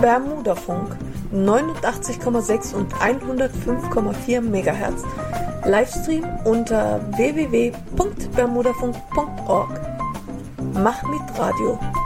Bermudafunk 89,6 und 105,4 MHz. Livestream unter www.bermudafunk.org. Mach mit Radio.